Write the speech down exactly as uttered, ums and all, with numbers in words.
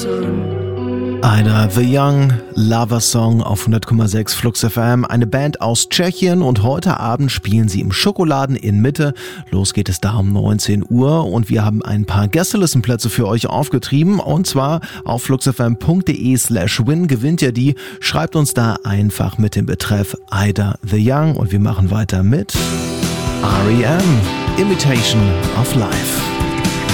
Ida the Young, Lover Song auf hundert Komma sechs Flux F M, eine Band aus Tschechien, und heute Abend spielen sie im Schokoladen in Mitte. Los geht es da um neunzehn Uhr und wir haben ein paar Gästelistenplätze für euch aufgetrieben, und zwar auf fluxfm punkt de slash win gewinnt ihr die. Schreibt uns da einfach mit dem Betreff Ida the Young und wir machen weiter mit R E M, Imitation of Life.